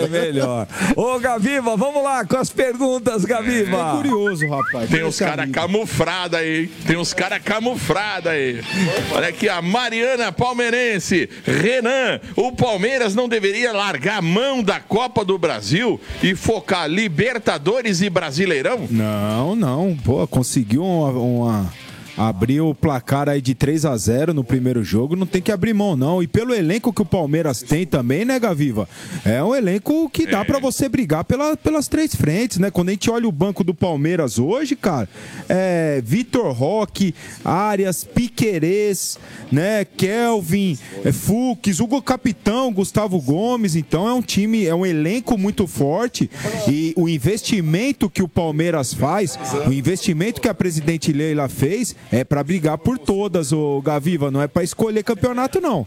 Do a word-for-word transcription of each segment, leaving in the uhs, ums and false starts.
melhor. Ô, Gaviva, vamos lá com as perguntas, Gaviva. É curioso, rapaz. Tem uns caras camuflados aí. Tem uns caras camuflados aí. Olha aqui, a Mariana Palmeirense. Renan, o Palmeiras não deveria largar a mão da Copa do Brasil e focar Libertadores e Brasileirão? Não, não. Pô, conseguiu uma... uma... Abriu o placar aí de três a zero no primeiro jogo, não tem que abrir mão, não. E pelo elenco que o Palmeiras tem também, né, Gaviva? É um elenco que dá é. pra você brigar pela, pelas três frentes, né? Quando a gente olha o banco do Palmeiras hoje, cara, é Vitor Roque, Arias, Piquerez, né, Kelvin, é, Fux, Hugo Capitão, Gustavo Gomes. Então é um time, é um elenco muito forte. E o investimento que o Palmeiras faz, o investimento que a presidente Leila fez, é pra brigar por todas, ô Gaviva, não é pra escolher campeonato, não.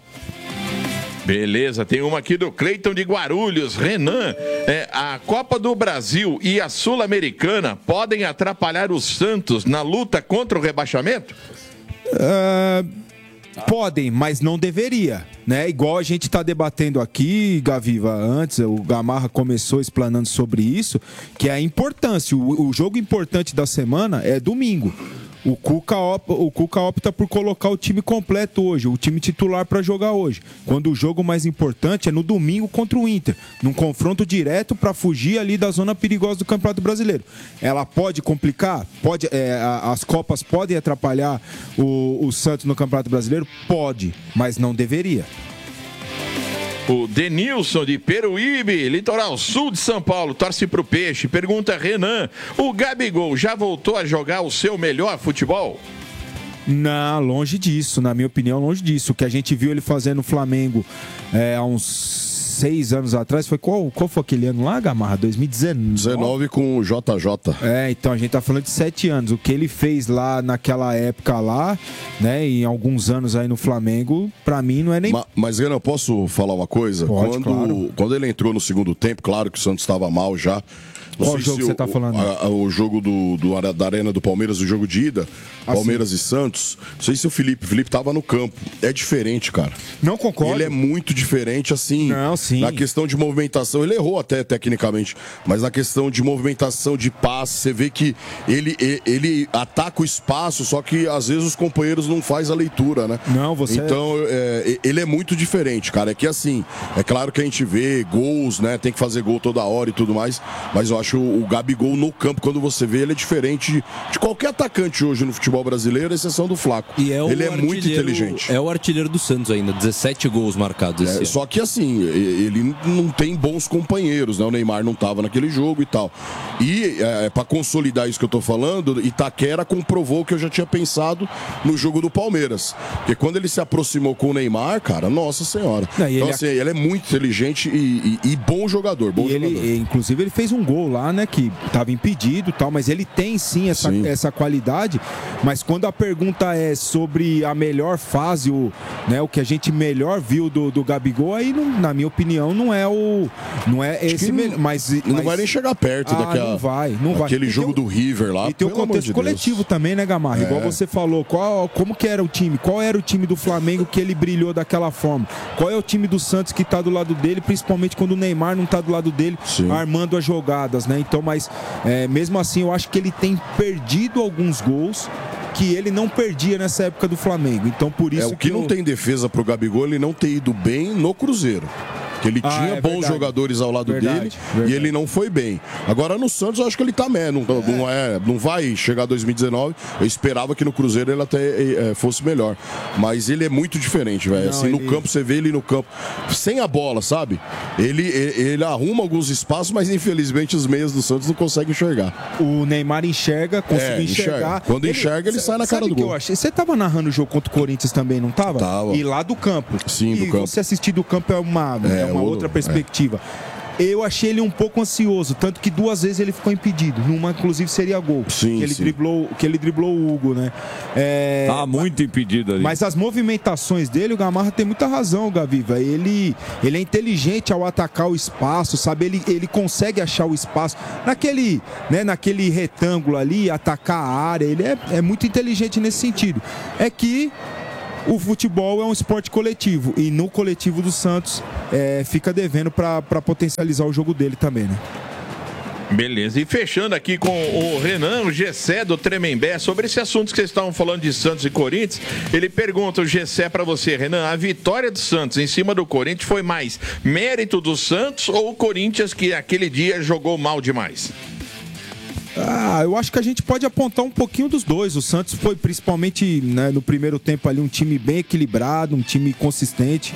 Beleza, tem uma aqui do Cleiton de Guarulhos. Renan, é, a Copa do Brasil e a Sul-Americana podem atrapalhar o Santos na luta contra o rebaixamento? Uh, podem, mas não deveria, né? Igual a gente está debatendo aqui, Gaviva, antes, o Gamarra começou explanando sobre isso, que é a importância, o, o jogo importante da semana é domingo. O Cuca, opta, o Cuca opta por colocar o time completo hoje, o time titular para jogar hoje. Quando o jogo mais importante é no domingo contra o Inter, num confronto direto para fugir ali da zona perigosa do Campeonato Brasileiro. Ela pode complicar? Pode, é, as Copas podem atrapalhar o, o Santos no Campeonato Brasileiro? Pode, mas não deveria. O Denilson de Peruíbe, litoral sul de São Paulo, torce pro Peixe. Pergunta Renan, o Gabigol já voltou a jogar o seu melhor futebol? Não, longe disso, na minha opinião, longe disso. O que a gente viu ele fazendo no Flamengo é, há uns seis anos atrás, foi qual, qual foi aquele ano lá, Gamarra? dois mil e dezenove? dezenove com o J J. É, então a gente tá falando de sete anos. O que ele fez lá naquela época lá, né, em alguns anos aí no Flamengo, pra mim não é nem... Ma, mas, Renan, posso falar uma coisa? Pode, quando, claro. quando ele entrou no segundo tempo, claro que o Santos estava mal já. Não Qual jogo se você o, tá falando? A, a, o jogo do, do, da Arena do Palmeiras, o jogo de ida, assim. Palmeiras e Santos. Não sei se o Felipe, o Felipe tava no campo. É diferente, cara. Não concordo. Ele é muito diferente, assim. Não, sim. Na questão de movimentação, ele errou até tecnicamente, mas na questão de movimentação, de passe, você vê que ele, ele, ele ataca o espaço, só que às vezes os companheiros não fazem a leitura, né? Não, você... Então, é, ele é muito diferente, cara. É que assim, é claro que a gente vê gols, né? Tem que fazer gol toda hora e tudo mais, mas eu acho o Gabigol no campo, quando você vê, ele é diferente de, de qualquer atacante hoje no futebol brasileiro, à exceção do Flaco. E é ele é muito inteligente. É o artilheiro do Santos ainda, dezessete gols marcados esse é, ano. Só que assim, ele não tem bons companheiros, né? O Neymar não estava naquele jogo e tal. E é, para consolidar isso que eu tô falando, Itaquera comprovou o que eu já tinha pensado no jogo do Palmeiras. Porque quando ele se aproximou com o Neymar, cara, nossa senhora. Não, então ele, assim, ele é muito inteligente e, e, e bom jogador. Bom e jogador. Ele, inclusive, ele fez um gol lá, né? Que estava impedido e tal, mas ele tem sim essa, sim essa qualidade. Mas quando a pergunta é sobre a melhor fase, o, né, o que a gente melhor viu do, do Gabigol, aí não, na minha opinião não é o não é esse não, mas, não mas vai nem chegar perto ah, daquela, não vai, não vai. Aquele jogo do River lá. E tem o contexto de coletivo Deus. Também, né, Gamarra? É. Igual você falou, qual, como que era o time? Qual era o time do Flamengo que ele brilhou daquela forma? Qual é o time do Santos que tá do lado dele, principalmente quando o Neymar não tá do lado dele, sim, armando as jogadas, né? Então, mas é, mesmo assim, eu acho que ele tem perdido alguns gols que ele não perdia nessa época do Flamengo. Então, por isso é, o que, que não eu... tem defesa pro Gabigol, ele não ter ido bem no Cruzeiro. Que ele ah, tinha é bons verdade. jogadores ao lado verdade, dele verdade. e ele não foi bem. Agora no Santos eu acho que ele tá mé, não, é. não, é, não vai chegar dois mil e dezenove. Eu esperava que no Cruzeiro ele até é, fosse melhor. Mas ele é muito diferente, velho. Assim, ele... no campo, você vê ele no campo sem a bola, sabe? Ele, ele, ele arruma alguns espaços, mas infelizmente os meias do Santos não conseguem enxergar. O Neymar enxerga, conseguiu é, enxergar. enxerga. Quando ele, enxerga, ele sai na cara do que gol. Eu achei? Você tava narrando o jogo contra o Corinthians também, não tava? Tava. E lá do campo. Sim, do e campo. você assistir do campo é uma, é, é uma outra perspectiva. É. Eu achei ele um pouco ansioso, tanto que duas vezes ele ficou impedido. Numa, inclusive, seria gol. Sim, que ele sim. driblou, que ele driblou o Hugo, né? É... Tá muito impedido ali. Mas as movimentações dele, o Gamarra tem muita razão, Gaviva. Ele, ele é inteligente ao atacar o espaço, sabe? Ele, ele consegue achar o espaço naquele, né, naquele retângulo ali, atacar a área. Ele é, é muito inteligente nesse sentido. É que o futebol é um esporte coletivo e no coletivo do Santos é, fica devendo para potencializar o jogo dele também, né? Beleza, e fechando aqui com o Renan, o Gessé do Tremembé, sobre esse assunto que vocês estavam falando de Santos e Corinthians, ele pergunta, o Gessé, para você, Renan, a vitória do Santos em cima do Corinthians foi mais mérito do Santos ou o Corinthians que aquele dia jogou mal demais? Ah, eu acho que a gente pode apontar um pouquinho dos dois. O Santos foi principalmente, né, no primeiro tempo ali um time bem equilibrado, um time consistente,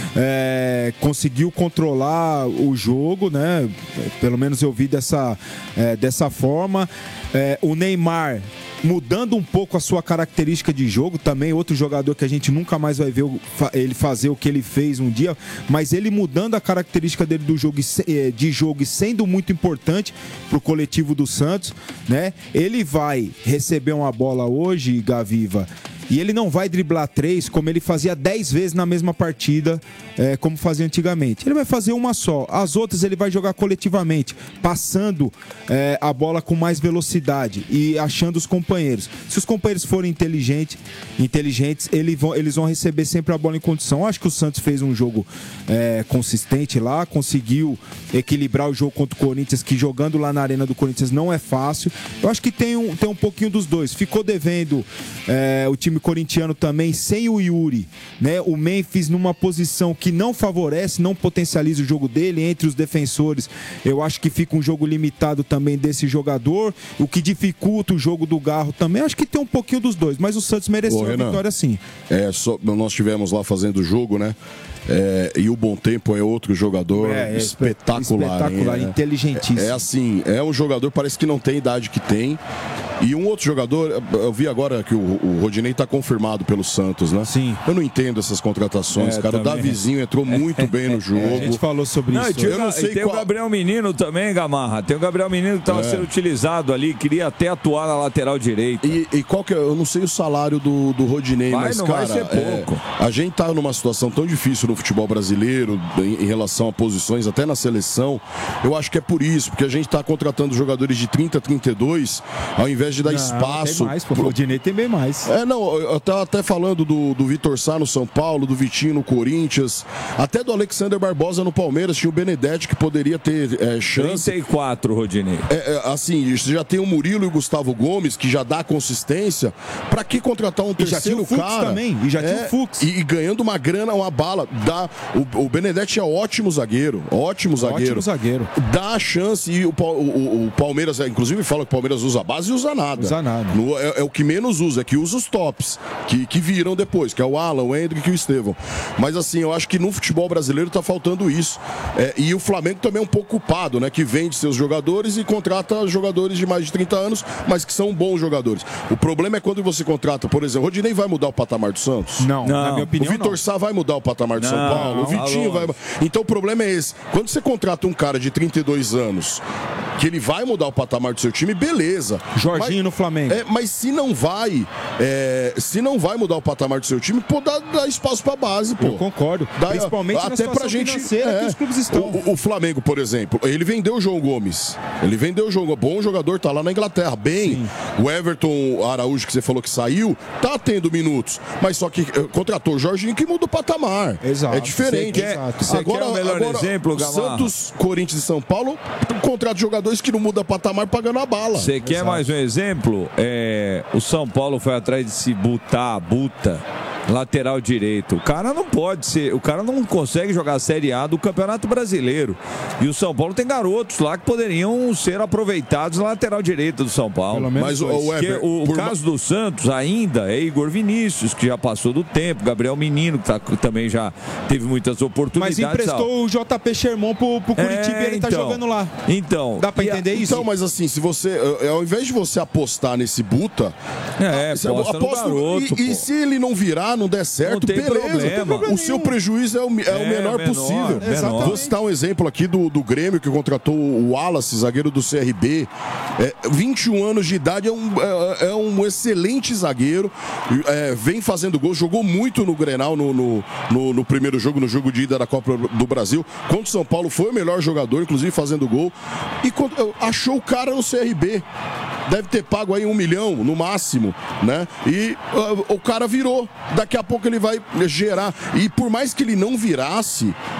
é, conseguiu controlar o jogo, né? Pelo menos eu vi dessa, é, dessa forma. É, o Neymar mudando um pouco a sua característica de jogo, também outro jogador que a gente nunca mais vai ver ele fazer o que ele fez um dia, mas ele mudando a característica dele do jogo, de jogo e sendo muito importante para o coletivo do Santos, né? Ele vai receber uma bola hoje, Gaviva, e ele não vai driblar três como ele fazia dez vezes na mesma partida, é, como fazia antigamente. Ele vai fazer uma só. As outras ele vai jogar coletivamente, passando é, a bola com mais velocidade e achando os companheiros. Se os companheiros forem inteligentes, inteligentes eles, vão, eles vão receber sempre a bola em condição. Eu acho que o Santos fez um jogo é, consistente lá, conseguiu equilibrar o jogo contra o Corinthians, que jogando lá na arena do Corinthians não é fácil. Eu acho que tem um, tem um pouquinho dos dois. Ficou devendo é, o time corintiano também sem o Yuri, né? O Memphis numa posição que não favorece, não potencializa o jogo dele entre os defensores. Eu acho que fica um jogo limitado também desse jogador, o que dificulta o jogo do Garro também. Acho que tem um pouquinho dos dois, mas o Santos mereceu Ô, a Renan, vitória sim. É, só, nós estivemos lá fazendo o jogo, né? É, e o Bom Tempo é outro jogador é, é espetacular. Espetacular, hein? Inteligentíssimo. É, é assim, é um jogador, parece que não tem a idade que tem. E um outro jogador, eu vi agora que o, o Rodinei está confirmado pelo Santos, né? Sim. Eu não entendo essas contratações, é, cara. também. O Davizinho entrou muito bem no jogo. É, a gente falou sobre não, isso. Tio, eu não sei e tem qual... o Gabriel Menino também, Gamarra. Tem o Gabriel Menino que estava é. sendo utilizado ali, queria até atuar na lateral direita. E, e qual que é? Eu não sei o salário do, do Rodinei, vai, mas, não cara, vai ser pouco. É, a gente tá numa situação tão difícil no futebol brasileiro, em, em relação a posições, até na seleção. Eu acho que é por isso, porque a gente tá contratando jogadores de trinta, trinta e dois, ao invés de dar não, Tem espaço. mais, pô. O Rodinei tem bem mais. É, não, eu tava até falando do, do Vitor Sá no São Paulo, do Vitinho no Corinthians, até do Alexander Barbosa no Palmeiras, tinha o Benedetti que poderia ter é, chance. trinta e quatro, Rodinei. É, é, assim, já tem o Murilo e o Gustavo Gomes, que já dá consistência. Pra que contratar um terceiro e já tinha o cara? Fux também, e já é, tinha o Fux. E, e ganhando uma grana, uma bala. Dá, o, o Benedetti é ótimo zagueiro, ótimo zagueiro. Ótimo zagueiro. Dá a chance e o, o, o Palmeiras, inclusive fala que o Palmeiras usa a base e usa nada. Usa nada. No, é, é o que menos usa, é que usa os tops, que, que viram depois, que é o Alan, o Hendrick e o Estevão. Mas assim, eu acho que no futebol brasileiro tá faltando isso. É, e o Flamengo também é um pouco culpado, né? Que vende seus jogadores e contrata jogadores de mais de trinta anos, mas que são bons jogadores. O problema é quando você contrata, por exemplo, o Rodinei vai mudar o patamar do Santos? Não, não. na minha opinião, o Vitor Sá vai mudar o patamar do não, São Paulo? O Vitinho vai... vai... Então o problema é esse. Quando você contrata um cara de trinta e dois anos, que ele vai mudar o patamar do seu time, beleza. Jorginho mas, no Flamengo. É, mas se não vai, é, se não vai mudar o patamar do seu time, pô, dá, dá espaço pra base, pô. Eu concordo. Dá, Principalmente até na pra gente, financeira é, que os clubes estão. O, o Flamengo, por exemplo, ele vendeu o João Gomes. Ele vendeu o João Gomes. Bom jogador, tá lá na Inglaterra. Bem, sim. O Everton Araújo, que você falou que saiu, tá tendo minutos. Mas só que uh, contratou o Jorginho, que muda o patamar. Exato. É diferente. Você quer, você agora, quer o melhor agora, exemplo, Gamarra? Santos, Corinthians e São Paulo, contrato de jogadores que não mudam o patamar pagando a bala. Você quer Exato. mais um exemplo? É, o São Paulo foi atrás de se butar, buta, lateral direito. O cara não pode ser, o cara não consegue jogar a Série A do Campeonato Brasileiro. E o São Paulo tem garotos lá que poderiam ser aproveitados na lateral direita do São Paulo. Mas o, o, Weber, o, o caso do Santos ainda é Igor Vinícius, que já passou do tempo, Gabriel Menino, que, tá, que também já teve muitas oportunidades. Mas emprestou o J P Sherman pro, pro Curitiba é, e ele então, tá jogando lá. Então. Dá pra entender a, isso? Então, mas assim, se você, ao invés de você apostar nesse buta, é, você aposta aposta no garoto, e, e se ele não virar, não der certo, não tem beleza. Problema. Não tem problema o seu prejuízo é o, é é, o menor, menor possível. Menor. Vou citar um exemplo aqui do, do Grêmio, que contratou o Wallace, zagueiro do C R B. É, vinte e um anos de idade, é um, é, é um excelente zagueiro. É, vem fazendo gol, jogou muito no Grenal no, no, no, no primeiro jogo, no jogo de ida da Copa do Brasil. Contra o São Paulo, foi o melhor jogador, inclusive fazendo gol. E achou o cara no C R B. Deve ter pago aí um milhão no máximo, né? E uh, o cara virou. Daqui a pouco ele vai gerar. E por mais que ele não virasse,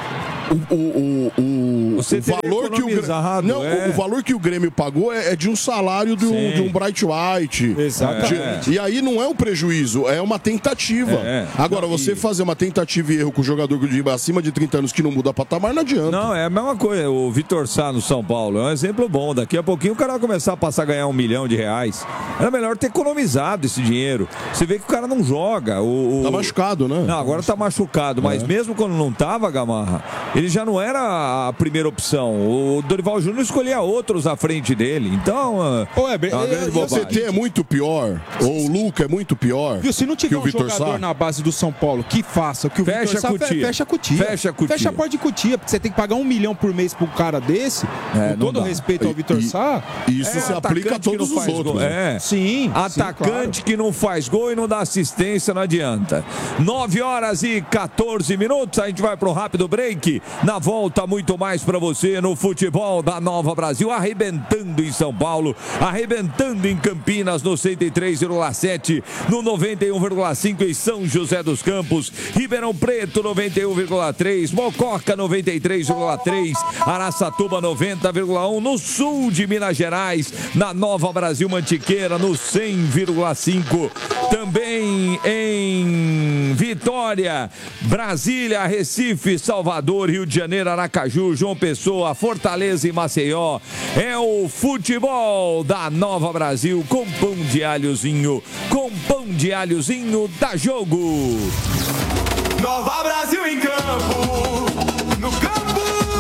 o, o, o, o valor que o Grêmio, não, é. o, o valor que o Grêmio pagou é, é de um salário de um, de um Bright White. Exatamente. De, e aí não é um prejuízo, é uma tentativa. É. Agora, você fazer uma tentativa e erro com o jogador de acima de trinta anos que não muda patamar, não adianta. Não, é a mesma coisa. O Vitor Sá no São Paulo é um exemplo bom. Daqui a pouquinho o cara vai começar a passar a ganhar um milhão de reais. Era melhor ter economizado esse dinheiro. Você vê que o cara não joga. O, o... Tá machucado, né? Não, agora tá machucado. Mas é. mesmo quando não tava, Gamarra, ele já não era a primeira opção. O Dorival Júnior escolhia outros à frente dele. Então, Ô, é, é uma grande bobagem. O C T é muito pior. Ou o Luca é muito pior. Viu, se não tiver que o um Vitor jogador Sá. na base do São Paulo que faça o que o fecha Vitor Sá Cutia. fecha a Cutia. Fecha a Cutia. Fecha a porta de Cutia, porque você tem que pagar um milhão por mês pro cara desse. É, com todo respeito ao Vitor Sá. Isso é, se aplica a todos os outros. Gol. É. Sim. Atacante sim, claro. que não faz gol e não dá assistência, não adianta. nove horas e quatorze minutos, a gente vai pro rápido break. Na volta, muito mais pra você no futebol da Nova Brasil, arrebentando em São Paulo, arrebentando em Campinas no cento e três vírgula sete, no noventa e um vírgula cinco em São José dos Campos, Ribeirão Preto noventa e um vírgula três, Mococa noventa e três vírgula três, Araçatuba noventa vírgula um, no sul de Minas Gerais, na Nova Brasil Mantiqueira no cem vírgula cinco, também em Vitória, Brasília, Recife, Salvador, Rio de Janeiro, Aracaju, João Pessoa, Fortaleza e Maceió. É o futebol da Nova Brasil com pão de alhozinho, com pão de alhozinho da Jogo. Nova Brasil em campo, no campo,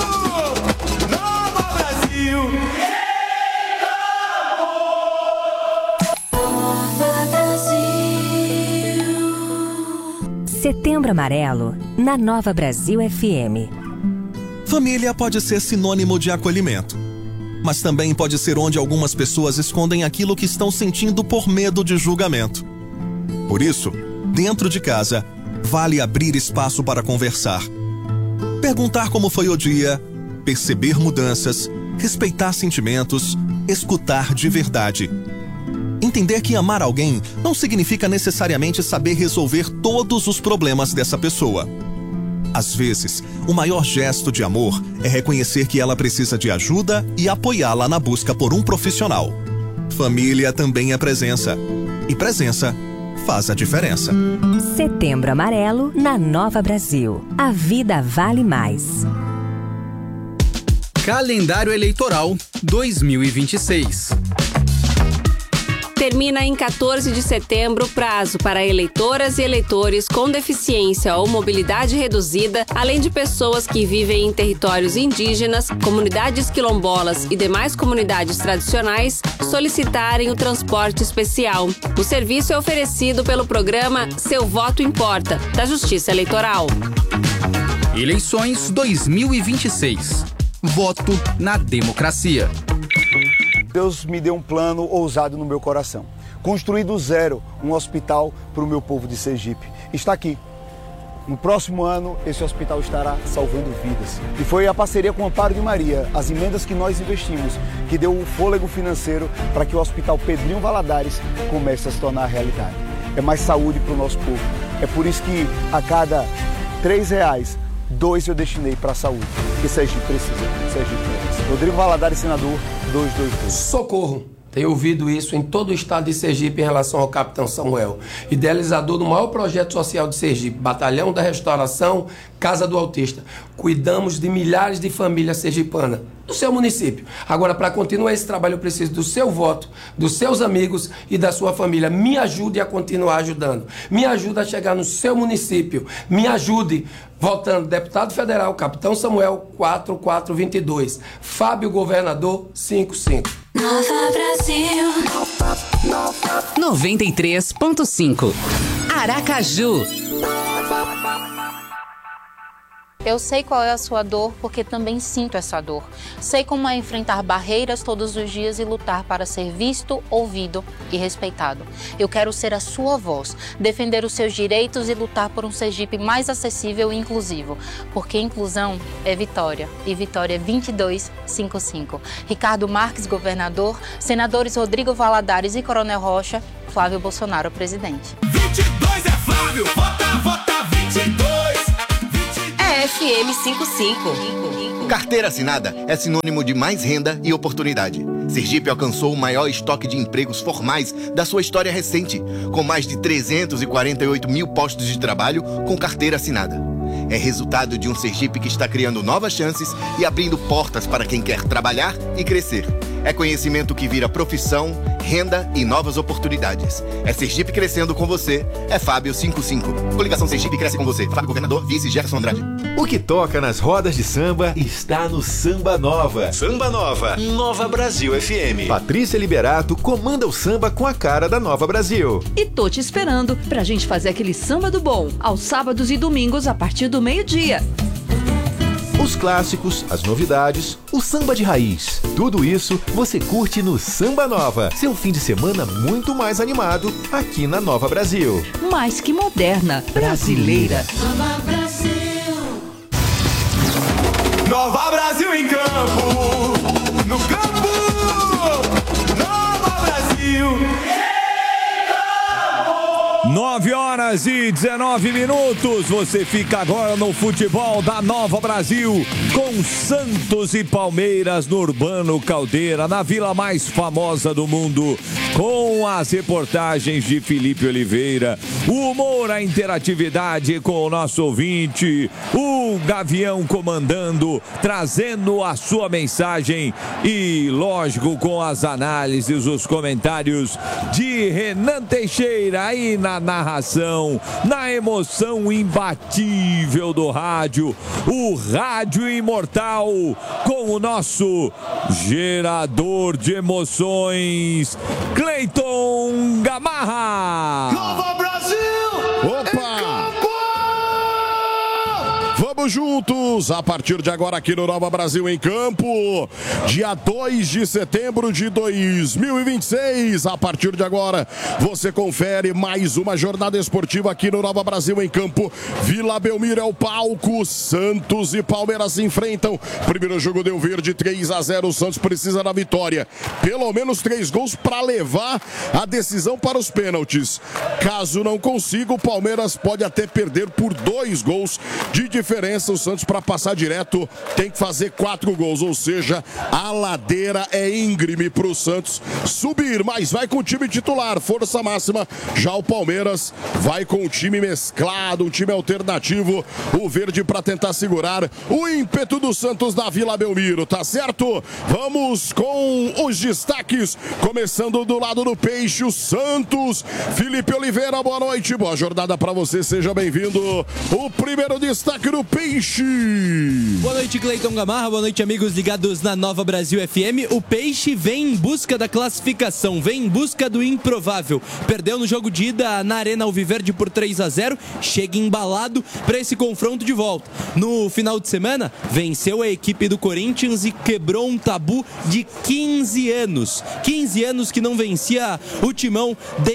Nova Brasil. Setembro Amarelo, na Nova Brasil F M. Família pode ser sinônimo de acolhimento, mas também pode ser onde algumas pessoas escondem aquilo que estão sentindo por medo de julgamento. Por isso, dentro de casa, vale abrir espaço para conversar. Perguntar como foi o dia, perceber mudanças, respeitar sentimentos, escutar de verdade. Entender que amar alguém não significa necessariamente saber resolver todos os problemas dessa pessoa. Às vezes, o maior gesto de amor é reconhecer que ela precisa de ajuda e apoiá-la na busca por um profissional. Família também é presença. E presença faz a diferença. Setembro Amarelo na Nova Brasil. A vida vale mais. Calendário Eleitoral dois mil e vinte e seis. Termina em quatorze de setembro o prazo para eleitoras e eleitores com deficiência ou mobilidade reduzida, além de pessoas que vivem em territórios indígenas, comunidades quilombolas e demais comunidades tradicionais, solicitarem o transporte especial. O serviço é oferecido pelo programa Seu Voto Importa, da Justiça Eleitoral. Eleições dois mil e vinte e seis. Voto na democracia. Deus me deu um plano ousado no meu coração. Construir do zero um hospital para o meu povo de Sergipe. Está aqui. No próximo ano, esse hospital estará salvando vidas. E foi a parceria com o Amparo de Maria, as emendas que nós investimos, que deu o fôlego financeiro para que o Hospital Pedrinho Valadares comece a se tornar realidade. É mais saúde para o nosso povo. É por isso que a cada três reais, dois eu destinei para a saúde. Que Sergipe precisa. Sergipe merece. Rodrigo Valadares, senador, duzentos e vinte e dois. Socorro! Tenho ouvido isso em todo o estado de Sergipe em relação ao Capitão Samuel, idealizador do maior projeto social de Sergipe, Batalhão da Restauração, Casa do Autista. Cuidamos de milhares de famílias sergipanas, do seu município. Agora, para continuar esse trabalho, eu preciso do seu voto, dos seus amigos e da sua família. Me ajude a continuar ajudando. Me ajude a chegar no seu município. Me ajude votando deputado federal, Capitão Samuel, quatro quatro dois dois. Fábio Governador, cinco cinco. Nova Brasil. noventa e três ponto cinco. Aracaju. Eu sei qual é a sua dor porque também sinto essa dor. Sei como é enfrentar barreiras todos os dias e lutar para ser visto, ouvido e respeitado. Eu quero ser a sua voz, defender os seus direitos e lutar por um Sergipe mais acessível e inclusivo. Porque inclusão é vitória. E vitória é vinte e dois cinquenta e cinco. Ricardo Marques, governador. Senadores Rodrigo Valadares e Coronel Rocha. Flávio Bolsonaro, presidente. vinte e dois é Flávio, vota, vota vinte e dois. É F M cinquenta e cinco. Carteira assinada é sinônimo de mais renda e oportunidade. Sergipe alcançou o maior estoque de empregos formais da sua história recente, com mais de trezentos e quarenta e oito mil postos de trabalho com carteira assinada. É resultado de um Sergipe que está criando novas chances e abrindo portas para quem quer trabalhar e crescer. É conhecimento que vira profissão, renda e novas oportunidades. É Sergipe crescendo com você. É Fábio cinquenta e cinco. Coligação Sergipe cresce com você. Fábio Governador, vice Jefferson Andrade. O que toca nas rodas de samba está no Samba Nova. Samba Nova, Nova Brasil F M. Patrícia Liberato comanda o samba com a cara da Nova Brasil. E tô te esperando pra gente fazer aquele samba do bom, aos sábados e domingos a partir do meio-dia. Os clássicos, as novidades, o samba de raiz. Tudo isso você curte no Samba Nova. Seu fim de semana muito mais animado aqui na Nova Brasil. Mais que moderna, brasileira. Nova Brasil. Nova Brasil em campo. No campo. Nova Brasil. nove horas e dezenove minutos. Você fica agora no futebol da Nova Brasil com Santos e Palmeiras no Urbano Caldeira, na vila mais famosa do mundo, com as reportagens de Felipe Oliveira, o humor, a interatividade com o nosso ouvinte, o Gavião comandando, trazendo a sua mensagem e, lógico, com as análises, os comentários de Renan Teixeira aí na narração, na emoção imbatível do rádio, o rádio imortal com o nosso gerador de emoções, Cleiton Gamarra. Nova Brasil! Opa! Vamos juntos, a partir de agora aqui no Nova Brasil em Campo, dia dois de setembro de dois mil e vinte e seis. A partir de agora, você confere mais uma jornada esportiva aqui no Nova Brasil em Campo. Vila Belmiro é o palco, Santos e Palmeiras se enfrentam. Primeiro jogo deu verde, três a zero. O Santos precisa da vitória. Pelo menos três gols para levar a decisão para os pênaltis. Caso não consiga, o Palmeiras pode até perder por dois gols de diferença. O Santos, para passar direto, tem que fazer quatro gols, ou seja, a ladeira é íngreme para o Santos subir, mas vai com o time titular, força máxima. Já o Palmeiras vai com o time mesclado, um time alternativo, o verde para tentar segurar o ímpeto do Santos da Vila Belmiro, tá certo? Vamos com os destaques, começando do lado do Peixe, o Santos. Felipe Oliveira, boa noite, boa jornada para você, seja bem-vindo. O primeiro destaque do Peixe. Boa noite, Cleiton Gamarra. Boa noite, amigos ligados na Nova Brasil F M. O Peixe vem em busca da classificação, vem em busca do improvável. Perdeu no jogo de ida na Arena Alviverde por três a zero, chega embalado para esse confronto de volta. No final de semana, venceu a equipe do Corinthians e quebrou um tabu de quinze anos. quinze anos que não vencia o Timão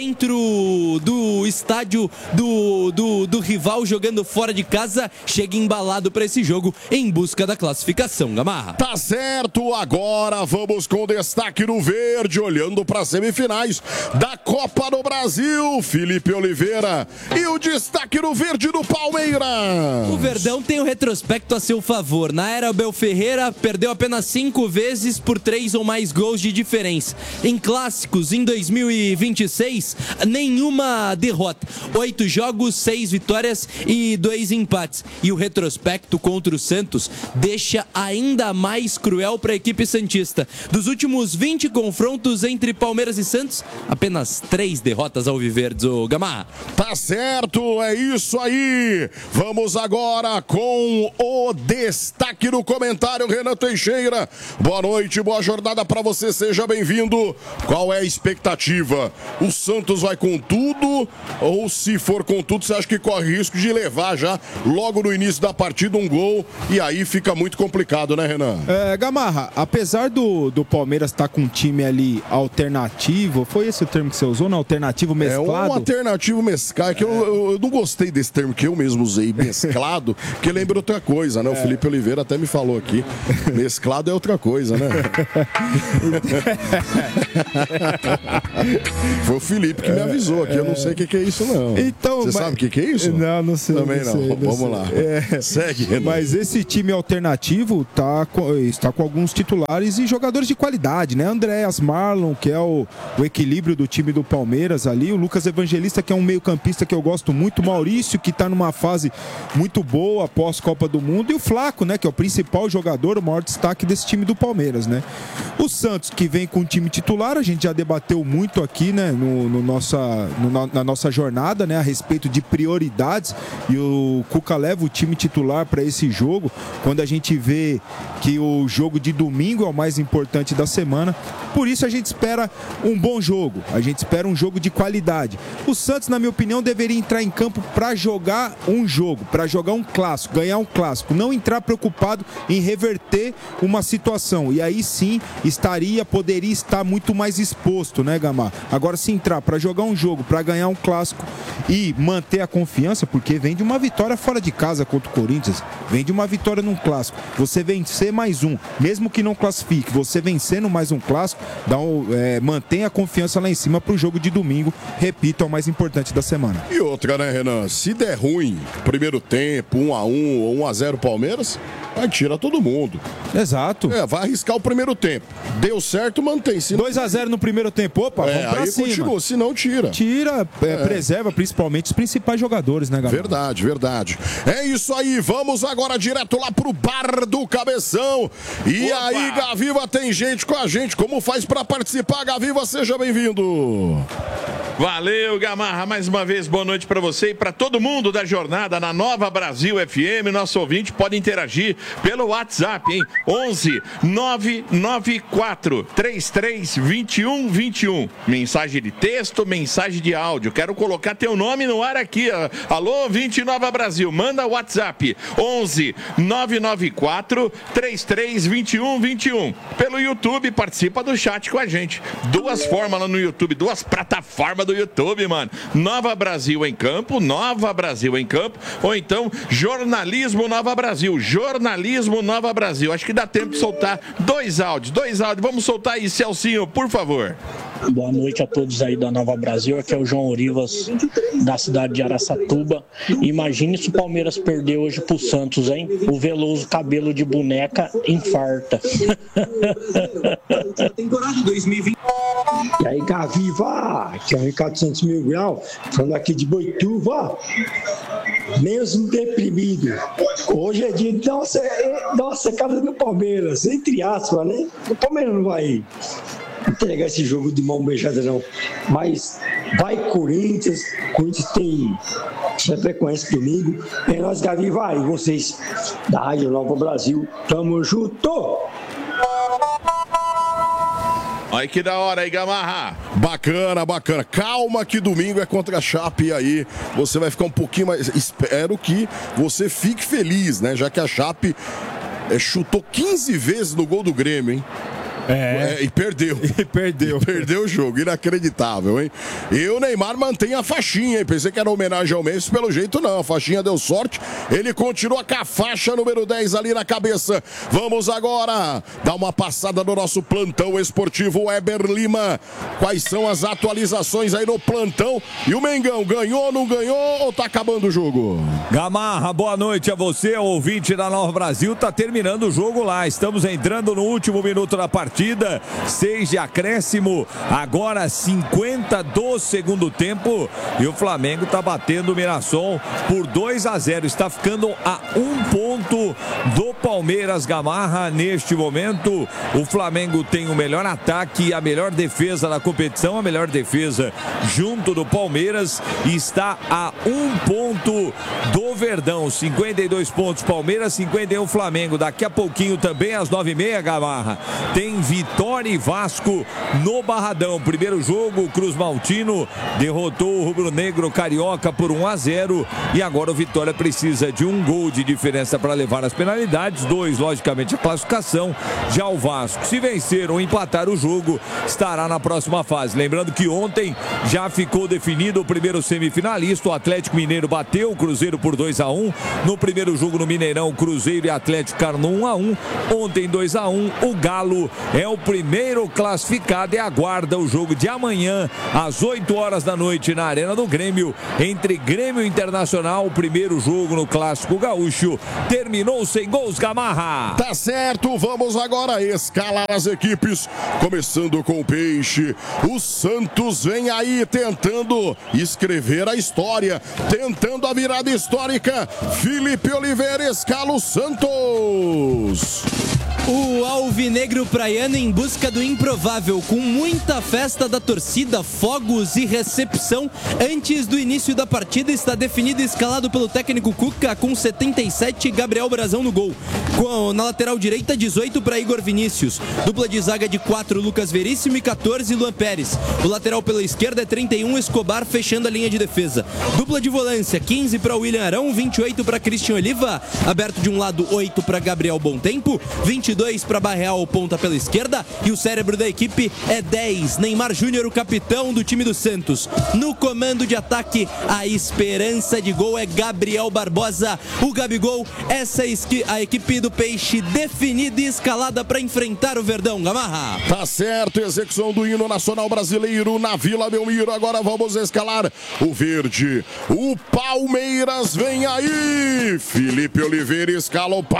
dentro do estádio do, do, do rival, jogando fora de casa. Chega embalado para esse jogo em busca da classificação, Gamarra. Tá certo, agora vamos com destaque no verde, olhando para as semifinais da Copa do Brasil. Felipe Oliveira e o destaque no verde do Palmeiras. O Verdão tem o retrospecto a seu favor. Na era Abel Ferreira, perdeu apenas cinco vezes por três ou mais gols de diferença. Em clássicos, em dois mil e vinte e seis, nenhuma derrota. Oito jogos, seis vitórias e dois empates. E o retrospecto contra o Santos deixa ainda mais cruel para a equipe santista. Dos últimos vinte confrontos entre Palmeiras e Santos, apenas três derrotas alviverdes, o Gamarra. Tá certo, é isso aí. Vamos agora com o destaque do comentário, Renan Teixeira. Boa noite, boa jornada para você, seja bem-vindo. Qual é a expectativa? O Santos vai com tudo? Ou se for com tudo, você acha que corre risco de levar já logo no início da partida um gol, e aí fica muito complicado, né, Renan? É, Gamarra, apesar do, do Palmeiras estar com um time ali alternativo, foi esse o termo que você usou, né? Alternativo mesclado? É um alternativo mesclado, que eu, eu, eu não gostei desse termo que eu mesmo usei, mesclado, porque lembra outra coisa, né? O Felipe Oliveira até me falou aqui, mesclado é outra coisa, né? Foi o Felipe que me avisou aqui, eu não sei o que, que é isso, não. Então, você mas... sabe o que, que é isso? Não, não sei. Também não, não sei, não. Vamos sei. lá. É, Segue, Renan. Mas esse time alternativo tá com, está com alguns titulares e jogadores de qualidade, né? Andréas, Marlon, que é o, o equilíbrio do time do Palmeiras ali, o Lucas Evangelista, que é um meio-campista que eu gosto muito, o Maurício, que tá numa fase muito boa após Copa do Mundo, e o Flaco, né? Que é o principal jogador, o maior destaque desse time do Palmeiras, né? O Santos, que vem com o time titular, a gente já debateu muito aqui, né? No, no nossa, no, na nossa jornada, né? A respeito de prioridades, e o Cuca leva o time titular para esse jogo, quando a gente vê que o jogo de domingo é o mais importante da semana. Por isso a gente espera um bom jogo, a gente espera um jogo de qualidade. O Santos, na minha opinião, deveria entrar em campo para jogar um jogo, para jogar um clássico, ganhar um clássico, não entrar preocupado em reverter uma situação, e aí sim estaria, poderia estar muito mais exposto, né, Gamar? Agora, se entrar para jogar um jogo, para ganhar um clássico e manter a confiança, porque vem de uma vitória fora de casa contra o Corinthians, vem de uma vitória num clássico, você vencer mais um, mesmo que não classifique, você vencendo mais um clássico, dá um, é, mantém a confiança lá em cima para o jogo de domingo, repito, é o mais importante da semana. E outra, né, Renan? Se der ruim, primeiro tempo, um a um ou um a zero Palmeiras, vai tirar todo mundo. Exato. É, vai arriscar o primeiro tempo. Deu certo, mantém. dois a zero no primeiro tempo, opa, é, vamos pra aí cima. continua, se não tira. Tira, é, é. preserva principalmente os principais jogadores, né, galera? Verdade, verdade. É isso aí, vamos agora direto lá pro Bar do Cabeção. E Opa. aí, Gaviva, tem gente com a gente. Como faz pra participar, Gaviva? Seja bem-vindo. Valeu, Gamarra, mais uma vez boa noite para você e para todo mundo da jornada na Nova Brasil F M. Nosso ouvinte pode interagir pelo WhatsApp, hein? onze nove nove quatro três três dois um dois um. Mensagem de texto, mensagem de áudio. Quero colocar teu nome no ar aqui. Ó. Alô, ouvinte Nova Brasil, manda o WhatsApp onze nove nove quatro três três dois um dois um. Pelo YouTube, participa do chat com a gente. Duas formas lá no YouTube, duas plataformas do YouTube, mano. Nova Brasil em Campo, Nova Brasil em Campo, ou então Jornalismo Nova Brasil, Jornalismo Nova Brasil. Acho que dá tempo de soltar dois áudios, dois áudios. Vamos soltar aí, Celcinho, por favor. Boa noite a todos aí da Nova Brasil, aqui é o João Orivas, da cidade de Araçatuba. Imagine se o Palmeiras perder hoje pro Santos, hein? O Veloso cabelo de boneca infarta. E aí, Gaviva, que é o Ricardo Santos Mil Grau, falando aqui de Boituva. Mesmo deprimido, hoje é dia de dar uma, dar uma secada no Palmeiras, entre aspas, né? O Palmeiras não vai entregar esse jogo de mão beijada, não. Mas vai Corinthians, Corinthians tem Chapecoense domingo. É nós, Gavi, vai. Vocês da Rádio Nova Brasil, tamo junto! Olha que da hora aí, Gamarra. Bacana, bacana. Calma que domingo é contra a Chape, e aí você vai ficar um pouquinho mais... Espero que você fique feliz, né? Já que a Chape é, chutou quinze vezes no gol do Grêmio, hein? É. é, e perdeu. E perdeu. E perdeu o jogo, inacreditável, hein? E o Neymar mantém a faixinha, hein? Pensei que era homenagem ao Messi, pelo jeito não, a faixinha deu sorte. Ele continua com a faixa número dez ali na cabeça. Vamos agora dar uma passada no nosso plantão esportivo Weber Lima. Quais são as atualizações aí no plantão? E o Mengão, ganhou, não ganhou ou tá acabando o jogo? Gamarra, boa noite a você, ouvinte da Nova Brasil. Tá terminando o jogo lá, estamos entrando no último minuto da partida. Partida, seis de acréscimo, agora cinquenta do segundo tempo, e o Flamengo tá batendo o Mirassol por dois a zero, está ficando a um ponto do Palmeiras. Gamarra, neste momento o Flamengo tem o melhor ataque e a melhor defesa da competição, a melhor defesa junto do Palmeiras, e está a um ponto do Verdão. Cinquenta e dois pontos Palmeiras, cinquenta e um Flamengo. Daqui a pouquinho também às nove e meia, Gamarra, tem Vitória e Vasco no Barradão. Primeiro jogo, o Cruz Maltino derrotou o rubro-negro carioca por um a zero, e agora o Vitória precisa de um gol de diferença para levar as penalidades, dois, logicamente, a classificação. Já o Vasco, se vencer ou empatar o jogo, estará na próxima fase. Lembrando que ontem já ficou definido o primeiro semifinalista, o Atlético Mineiro bateu o Cruzeiro por dois a um. No primeiro jogo no Mineirão, Cruzeiro e Atlético ficaram no um a um. Ontem dois a um, o Galo é o primeiro classificado e aguarda o jogo de amanhã, às oito horas da noite, na Arena do Grêmio, entre Grêmio e Internacional. O primeiro jogo no Clássico Gaúcho terminou sem gols, Gamarra. Tá certo, vamos agora escalar as equipes, começando com o Peixe. O Santos vem aí tentando escrever a história, tentando a virada histórica. Felipe Oliveira escala o Santos. O alvinegro praiano em busca do improvável, com muita festa da torcida, fogos e recepção. Antes do início da partida, está definido e escalado pelo técnico Cuca, com setenta e sete, Gabriel Brazão no gol. Com, na lateral direita, dezoito para Igor Vinícius. Dupla de zaga de quatro, Lucas Veríssimo, e quatorze, Luan Pérez. O lateral pela esquerda é trinta e um, Escobar, fechando a linha de defesa. Dupla de volância, quinze para William Arão, vinte e oito para Christian Oliva. Aberto de um lado, oito para Gabriel Bontempo, vinte e dois para Barreal, ponta pela esquerda. E o cérebro da equipe é dez, Neymar Júnior, o capitão do time do Santos. No comando de ataque, a esperança de gol é Gabriel Barbosa, o Gabigol. Essa é a equipe do Peixe definida e escalada para enfrentar o Verdão, Gamarra. Tá certo, execução do hino nacional brasileiro na Vila Belmiro. Agora vamos escalar o verde. O Palmeiras vem aí. Felipe Oliveira escala o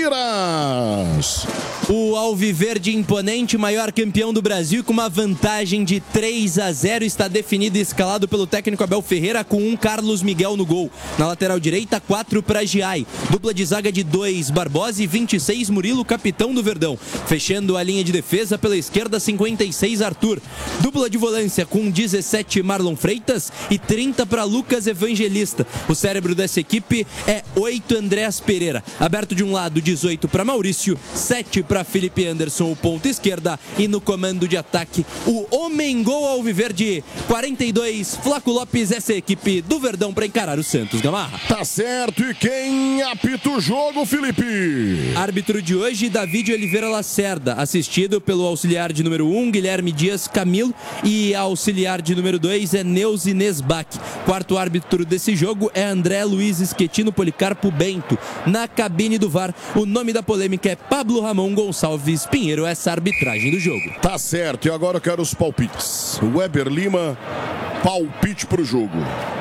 Palmeiras. O alviverde imponente, maior campeão do Brasil, com uma vantagem de três a zero, está definido e escalado pelo técnico Abel Ferreira, com um Carlos Miguel no gol. Na lateral direita, quatro para Giai. Dupla de zaga de dois, Barbosa, e vinte e seis, Murilo, capitão do Verdão. Fechando a linha de defesa pela esquerda, cinquenta e seis, Arthur. Dupla de volância com dezessete, Marlon Freitas, e trinta para Lucas Evangelista. O cérebro dessa equipe é oito, Andréas Pereira. Aberto de um lado, dezoito para Maurício, sete para Felipe Anderson, o ponta esquerda. E no comando de ataque, o homem gol alviverde, quarenta e dois, Flaco Lopes. Essa é a equipe do Verdão para encarar o Santos, Gamarra. Tá certo, e quem apita o jogo, Felipe? Árbitro de hoje, David Oliveira Lacerda, assistido pelo auxiliar de número um, Guilherme Dias Camilo, e auxiliar de número dois é Neuzi Nesbach. Quarto árbitro desse jogo é André Luiz Esquetino Policarpo Bento. Na cabine do V A R, o nome da polêmica é Pablo Ramon Gonçalves Pinheiro. Essa é a arbitragem do jogo. Tá certo, e agora eu quero os palpites. Weber Lima, palpite pro jogo.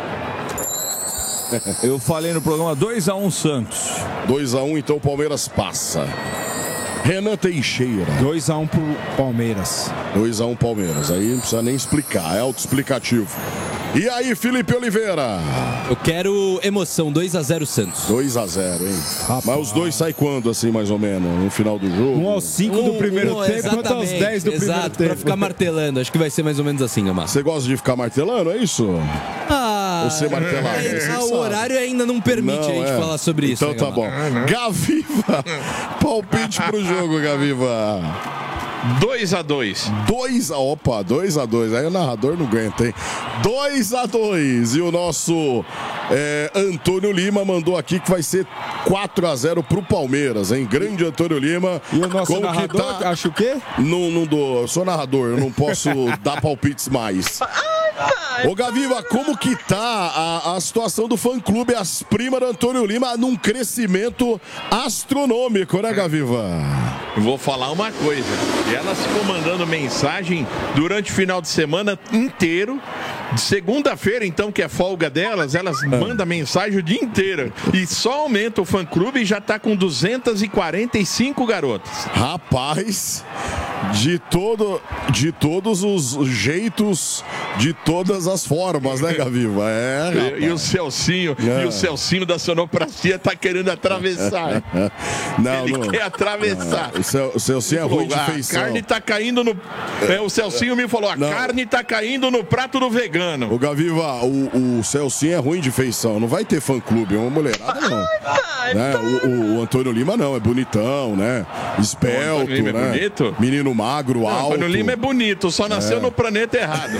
Eu falei no programa dois a um Santos. dois a um, então o Palmeiras passa. Renan Teixeira. dois a um pro Palmeiras. dois a um Palmeiras. Aí não precisa nem explicar, é autoexplicativo. E aí, Felipe Oliveira? Eu quero emoção, dois a zero Santos. dois a zero, hein? Rapaz. Mas os dois saem quando, assim, mais ou menos? No final do jogo? um aos cinco um, do primeiro um, tempo, quanto aos dez do exato, primeiro tempo. Pra ficar martelando, acho que vai ser mais ou menos assim, Gamar. Você gosta de ficar martelando, é isso? Ah, ou ser martelado? É, é, o horário ainda não permite não, a gente é. falar sobre isso. Então né, tá bom. Gaviva, palpite pro jogo, Gaviva. dois a dois. dois a opa, dois a dois. Aí o narrador não aguenta, hein? dois a dois. E o nosso é, Antônio Lima mandou aqui que vai ser quatro a zero pro Palmeiras, hein? Grande Antônio Lima. E o nosso como narrador, que tá? Acho o quê? Não, não dou, eu sou narrador, eu não posso dar palpites mais. Ô Gaviva, como que tá a, a situação do fã-clube As Primas do Antônio Lima num crescimento astronômico, né, Gaviva? Eu vou falar uma coisa. Elas ficam mandando mensagem durante o final de semana inteiro. De segunda-feira, então, que é folga delas, elas mandam mensagem o dia inteiro. E só aumenta o fã-clube e já tá com duzentas e quarenta e cinco garotas. Rapaz, de, todo, de todos os jeitos, de todas as formas, né, Gaviva? É, e, e o Celcinho, é. e o Celcinho da sonoplastia tá querendo atravessar. não, Ele não, quer atravessar. Não, o, Cel, o Celcinho é ruim de feição. A carne tá caindo no... É, o Celcinho me falou, a não. carne tá caindo no prato do vegano. O Gaviva, o, o Celcinho é ruim de feição. Não vai ter fã-clube, é uma mulherada, não. Né? O, o, o Antônio Lima não, é bonitão, né? Esbelto, né? É bonito? Menino magro, não, alto. O Antônio Lima é bonito, só nasceu é. no planeta errado.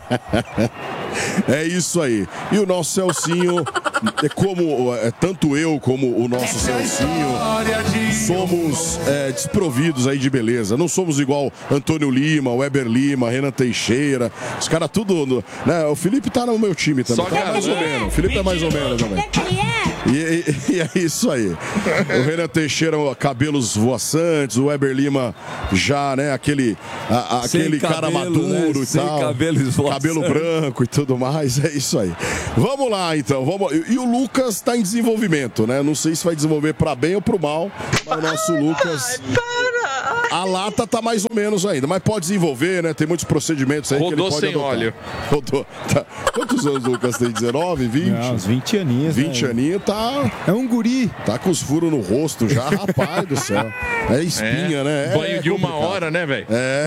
É isso aí. E o nosso Celcinho, é como é, tanto eu como o nosso Celcinho, somos é, desprovidos aí de beleza. Não somos igual Antônio Lima, Weber Lima, Renan Teixeira. Os caras tudo... Né? O Felipe tá no meu time também. Só tá mais ou menos. O Felipe é mais ou menos também. E, e, e é isso aí. O Renan Teixeira, cabelos voaçantes, o Weber Lima já, né, aquele, a, a, aquele cabelo, cara maduro, né? E sem tal. Cabelos cabelo branco e tudo mais, é isso aí. Vamos lá, então. Vamos... E, e o Lucas está em desenvolvimento, né? Não sei se vai desenvolver para bem ou para o mal, mas o nosso Lucas... A lata tá mais ou menos ainda, mas pode desenvolver, né? Tem muitos procedimentos aí Rodou que ele pode sem adotar. óleo. Rodou. Tá. Quantos anos o Lucas tem? dezenove, vinte? Não, uns vinte aninhos. vinte né? aninhos tá... É um guri. Tá com os furos no rosto já, rapaz do céu. É espinha, É. né? É, Banho é de uma complicado. hora, né, velho? É.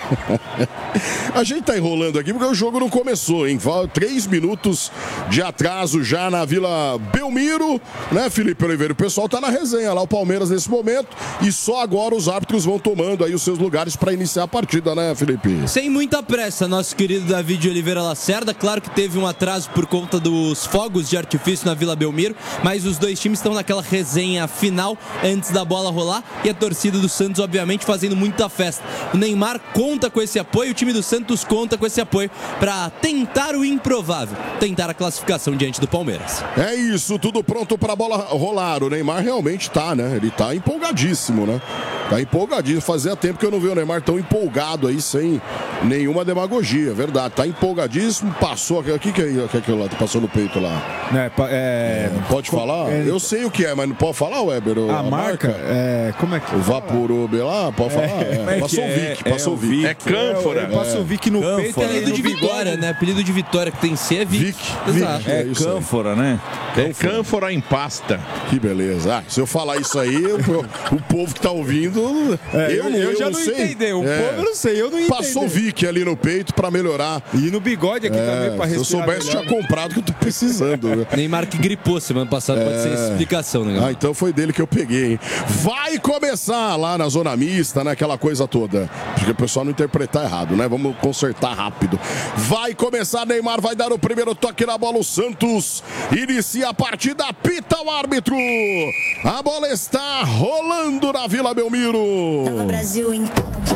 A gente tá enrolando aqui porque o jogo não começou, hein? Três minutos de atraso já na Vila Belmiro, né, Felipe Oliveira? O pessoal tá na resenha lá, o Palmeiras nesse momento, e só agora os árbitros vão tomando aí os seus lugares para iniciar a partida, né, Felipe? Sem muita pressa, nosso querido David Oliveira Lacerda. Claro que teve um atraso por conta dos fogos de artifício na Vila Belmiro, mas os dois times estão naquela resenha final antes da bola rolar e a torcida do Santos, obviamente, fazendo muita festa. O Neymar conta com esse apoio, o time do Santos conta com esse apoio para tentar o improvável, tentar a classificação diante do Palmeiras. É isso, tudo pronto para a bola rolar. O Neymar realmente tá, né? Ele tá empolgadíssimo, né? Tá empolgadíssimo. Fazia tempo que eu não vi o Neymar tão empolgado aí, sem nenhuma demagogia, verdade. Tá empolgadíssimo, passou. O que, que é que é aquilo lá? Passou no peito lá. É, pa- é, É, pode falar? é- Eu sei o que é, mas não pode falar, Weber? A, marca, é, como é que O Vaporub lá, pode falar? É, É, é passou o que Vic, é, passou é o o Vic. É cânfora. É, passou o Vic no Cânfora. peito e Apelido no de bigode. vitória, né? Apelido de vitória que tem C é Vic. Vic. Exato. É, É isso aí. cânfora, né? É cânfora em pasta. Que beleza. Ah, se eu falar isso aí, o, o povo que tá ouvindo. É, eu, eu- não- eu já não sei. entendi. O povo eu não sei, eu não Passou o entendi. Vic ali no peito pra melhorar. E no bigode aqui também pra É, se eu respirar soubesse, melhor. tinha comprado que eu tô precisando. né? Neymar que gripou semana passada, pode ser essa explicação, né? Ah, então foi dele que eu peguei, hein? Vai começar lá na zona mista, né? Aquela coisa toda. Porque o pessoal não interpretar errado, né? Vamos consertar rápido. Vai começar, Neymar vai dar o primeiro toque na bola. O Santos inicia a partida, apita o árbitro. A bola está rolando na Vila Belmiro. Brasil em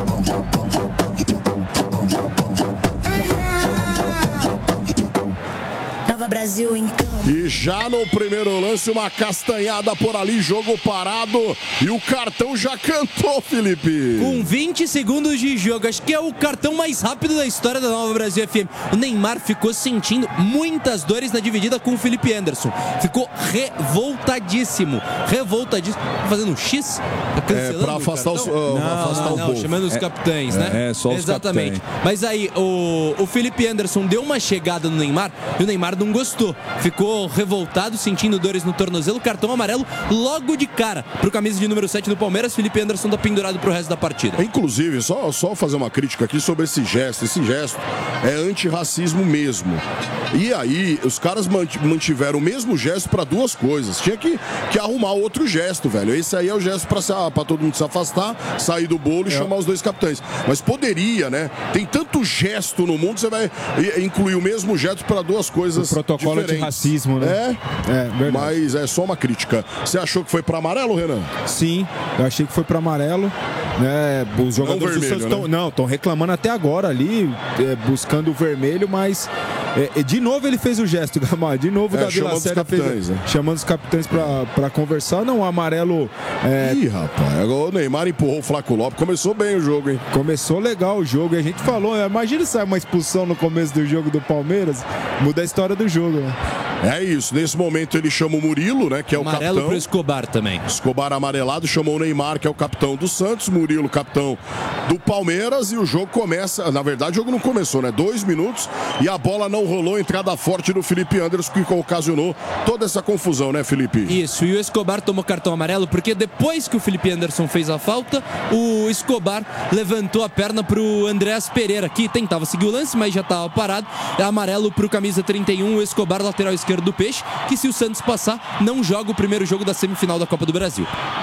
Nova Brasil em E já no primeiro lance, uma castanhada por ali, jogo parado. E o cartão já cantou, Felipe. Com vinte segundos de jogo, acho que é o cartão mais rápido da história da Nova Brasil F M. O Neymar ficou sentindo muitas dores na dividida com o Felipe Anderson. Ficou revoltadíssimo. Revoltadíssimo. Fazendo um X? Tá cancelando É, pra o afastar cartão? os- uh, não, afastar não, o não, povo. chamando os É, capitães, né? é, só os Exatamente. capitães. Mas aí, o, o Felipe Anderson deu uma chegada no Neymar e o Neymar não gostou. Ficou revoltado, sentindo dores no tornozelo. Cartão amarelo logo de cara pro camisa de número sete do Palmeiras. Felipe Anderson tá pendurado pro resto da partida. Inclusive, só, só fazer uma crítica aqui sobre esse gesto. Esse gesto é antirracismo mesmo. E aí, os caras mant- mantiveram o mesmo gesto para duas coisas. Tinha que, que arrumar outro gesto, velho. Esse aí é o gesto para todo mundo se afastar, sair do bolo e É. chamar os dois capitães. Mas poderia, né? Tem tanto gesto no mundo, você vai i- incluir o mesmo gesto para duas coisas O protocolo diferentes. de racismo, né? É, É, verdade. mas é só uma crítica. Você achou que foi para amarelo, Renan? Sim, eu achei que foi para amarelo. Né? Os jogadores do vermelho, Santos tão, né? não estão reclamando até agora ali, é, buscando o vermelho, mas é, de novo ele fez o gesto, Gamal. De novo É, o Davi chamando os Lacerda fez, capitães, né? chamando os capitães para conversar. Não, o amarelo é, Ih, rapaz, agora o Neymar empurrou o Flaco Lopes. Começou bem o jogo, hein? começou legal o jogo. E a gente falou, né? Imagina sair uma expulsão no começo do jogo do Palmeiras, muda a história do jogo, né? É isso, nesse momento ele chama o Murilo, né, que é o Amarelo capitão. pro Escobar também. Escobar amarelado, chamou o Neymar, que é o capitão do Santos, Murilo, capitão do Palmeiras, e o jogo começa, na verdade o jogo não começou, né, dois minutos, e a bola não rolou, entrada forte do Felipe Anderson, que ocasionou toda essa confusão, né, Felipe? Isso, e o Escobar tomou cartão amarelo porque depois que o Felipe Anderson fez a falta, o Escobar levantou a perna pro Andréas Pereira, que tentava seguir o lance, mas já estava parado. É amarelo pro camisa trinta e um, o Escobar, lateral esquerdo do Peixe, que se o Santos passar, não joga o primeiro jogo da semifinal da Copa do Brasil.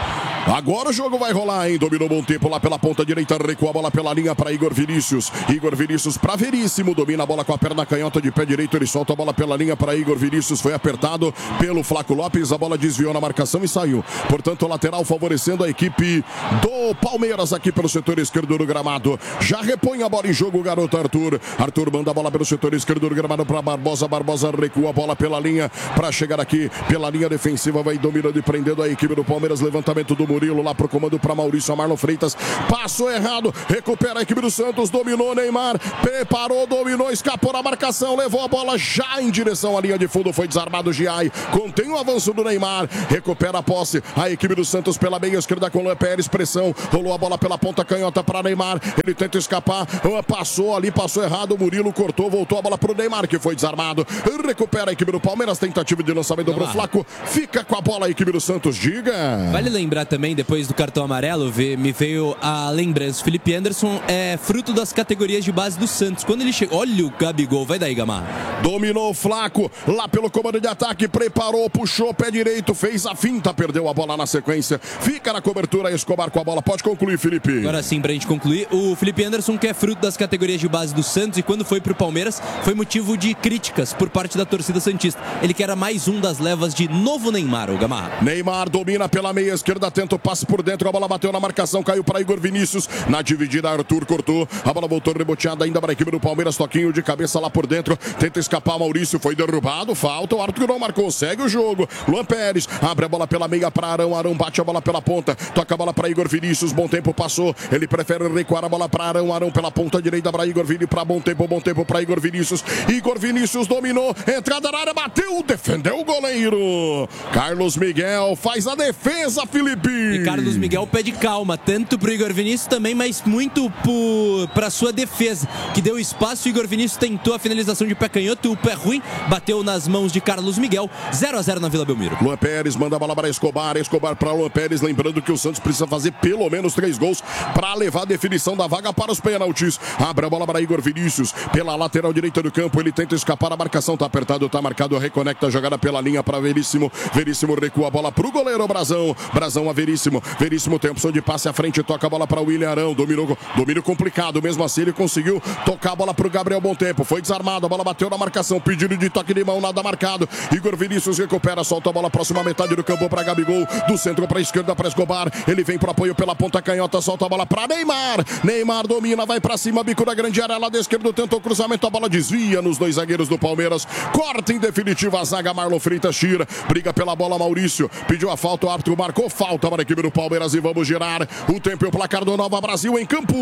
Agora o jogo vai rolar, hein? Dominou bom tempo lá pela ponta direita, recua a bola pela linha para Igor Vinícius. Igor Vinícius para Veríssimo, domina a bola com a perna canhota de pé direito, ele solta a bola pela linha para Igor Vinícius, foi apertado pelo Flaco Lopes, a bola desviou na marcação e saiu. Portanto, o lateral favorecendo a equipe do Palmeiras aqui pelo setor esquerdo do gramado. Já repõe a bola em jogo o garoto Arthur. Arthur manda a bola pelo setor esquerdo do gramado para Barbosa. Barbosa recua a bola pela linha para chegar aqui pela linha defensiva, vai dominando e prendendo a equipe do Palmeiras. Levantamento do Murilo lá pro comando para Maurício Marlon Freitas. Passou errado, recupera a equipe do Santos, dominou Neymar, preparou, dominou, escapou na marcação, levou a bola já em direção à linha de fundo, foi desarmado o Giai, contém o avanço do Neymar, recupera a posse a equipe do Santos pela meia esquerda com Luan Pérez, pressão, rolou a bola pela ponta canhota para Neymar, ele tenta escapar, passou ali, passou errado, o Murilo cortou, voltou a bola pro Neymar que foi desarmado, recupera a equipe do Palmeiras, tentativa de lançamento pro Flaco, fica com a bola a equipe do Santos, diga. Vale lembrar também, depois do cartão amarelo, me veio a lembrança, o Felipe Anderson é fruto das categorias de base do Santos, quando ele chegou, olha o Gabigol, vai daí, Gamarra. Dominou o Flaco, lá pelo comando de ataque, preparou, puxou, pé direito, fez a finta, perdeu a bola na sequência, fica na cobertura, Escobar com a bola, pode concluir, Felipe. Agora sim, pra gente concluir, o Felipe Anderson que é fruto das categorias de base do Santos e quando foi pro Palmeiras, foi motivo de críticas por parte da torcida santista, ele que era mais um das levas de novo Neymar, o Gamarra. Neymar domina pela meia esquerda, tenta o passe por dentro, a bola bateu na marcação, caiu para Igor Vinícius, na dividida Arthur cortou, a bola voltou reboteada ainda para a equipe do Palmeiras, toquinho de cabeça lá por dentro, tenta escapar Maurício, foi derrubado, falta, o Arthur não marcou, segue o jogo, Luan Pérez, abre a bola pela meia para Arão, Arão bate a bola pela ponta, toca a bola para Igor Vinícius, bom tempo passou, ele prefere recuar a bola para Arão, Arão pela ponta direita para Igor Vinícius, para bom tempo, bom tempo para Igor Vinícius, Igor Vinícius dominou, entrada na área, bateu, defendeu o goleiro, Carlos Miguel faz a defesa, Felipe. E Carlos Miguel pede calma, tanto pro Igor Vinícius também, mas muito para sua defesa, que deu espaço, o Igor Vinícius tentou a finalização de pé canhoto, o pé ruim, bateu nas mãos de Carlos Miguel, zero a zero na Vila Belmiro. Luan Pérez manda a bola para Escobar, Escobar para Luan Pérez, lembrando que o Santos precisa fazer pelo menos três gols para levar a definição da vaga para os pênaltis. Abre a bola para Igor Vinícius, pela lateral direita do campo, ele tenta escapar, a marcação tá apertado, tá marcado, reconecta a jogada pela linha para Veríssimo, Veríssimo recua a bola pro goleiro Brazão, Brazão a Veríssimo, Veríssimo tem opção de passe à frente, toca a bola para William Arão, dominou, domínio complicado, mesmo assim ele conseguiu tocar a bola pro Gabriel Bom Tempo, foi desarmado, a bola bateu na marcação, pedido de toque de mão, nada marcado, Igor Vinícius recupera, solta a bola próxima metade do campo para Gabigol, do centro para a esquerda para Escobar, ele vem pro apoio pela ponta canhota, solta a bola para Neymar, Neymar domina, vai para cima, bico da grande área, lado esquerdo, tentou o cruzamento, a bola desvia nos dois zagueiros do Palmeiras, corta em definitiva a zaga, Marlon Freitas tira, briga pela bola Maurício, pediu a falta, o árbitro marcou falta para a equipe do Palmeiras e vamos girar o tempo e o placar do Nova Brasil em campo.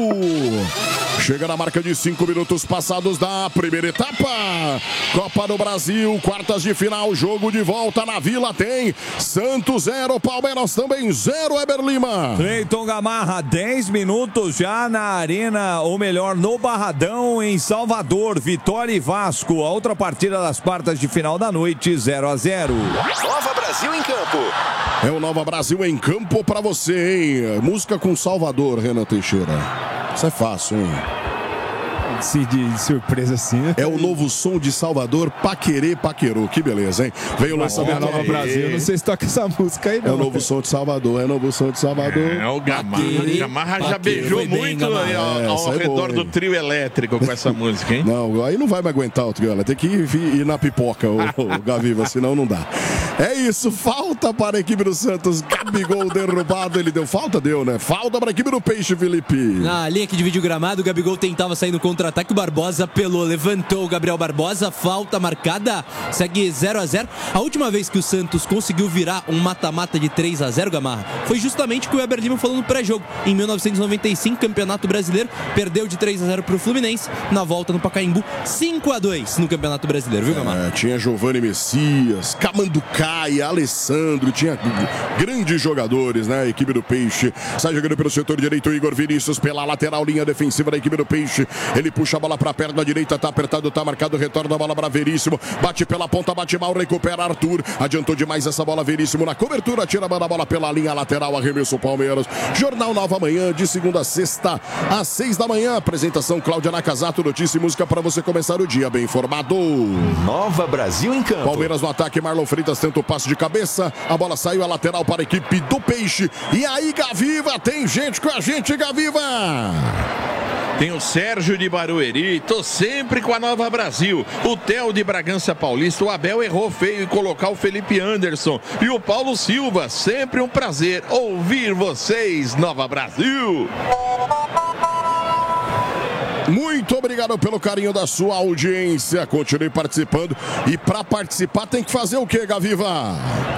Chega na marca de cinco minutos passados da primeira etapa. Copa do Brasil, quartas de final, jogo de volta na Vila tem Santos zero, Palmeiras também zero, Eber Lima. Cleiton Gamarra, dez minutos já na arena, ou melhor, no Barradão em Salvador, Vitória e Vasco. A outra partida das quartas de final da noite, zero a zero. Nova Brasil em campo. É o Nova Brasil em campo pra você, hein? Música com Salvador, Renan Teixeira. Isso é fácil, hein? De, de surpresa assim. É o novo som de Salvador, Paquerê, Paquerô. Que beleza, hein? Veio o lançamento Nova Brasil. Não sei se toca essa música aí, não. É o novo som de Salvador, é o novo som de Salvador. É o Gamarra. Gamarra já beijou bem, muito bem, ao, é, ao redor é do trio elétrico com essa música, hein? Não, aí não vai me aguentar o trio elétrico. Tem que ir, ir na pipoca, o, o Gaviva, senão não dá. É isso, falta para a equipe do Santos. Gabigol derrubado, ele deu falta? Deu, né? Falta para a equipe do Peixe, Felipe. Na linha que divide o gramado, o Gabigol tentava sair no contra-ataque, o Barbosa pelou, levantou o Gabriel Barbosa, falta marcada, segue zero a zero. A última vez que o Santos conseguiu virar um mata-mata de três a zero, Gamarra, foi justamente o que o Eber Lima falou no pré-jogo. Em mil novecentos e noventa e cinco, Campeonato Brasileiro, perdeu de três a zero para o Fluminense, na volta no Pacaembu, cinco a dois no Campeonato Brasileiro, viu, Gamarra? É, tinha Giovanni Messias, Camanducaia, Alessandro, tinha grandes jogadores, né? A equipe do Peixe sai jogando pelo setor direito, Igor Vinícius pela lateral, linha defensiva da equipe do Peixe, ele puxa a bola pra perna direita, tá apertado, tá marcado, retorna a bola pra Veríssimo, bate pela ponta, bate mal, recupera Arthur, adiantou demais essa bola, Veríssimo na cobertura, tira a bola pela linha lateral, arremesso Palmeiras. Jornal Nova Manhã, de segunda a sexta, às seis da manhã, apresentação Cláudia Nakazato, notícia e música pra você começar o dia bem informado. Nova Brasil em campo. Palmeiras no ataque, Marlon Freitas tenta o passe de cabeça, a bola saiu a lateral para a equipe do Peixe. E aí, Gaviva, tem gente com a gente, Gaviva! Tem o Sérgio de Barueri, tô sempre com a Nova Brasil. O Theo de Bragança Paulista, o Abel errou feio em colocar o Felipe Anderson. E o Paulo Silva, sempre um prazer ouvir vocês, Nova Brasil. Muito obrigado pelo carinho da sua audiência. Continue participando. E para participar tem que fazer o que, Gaviva?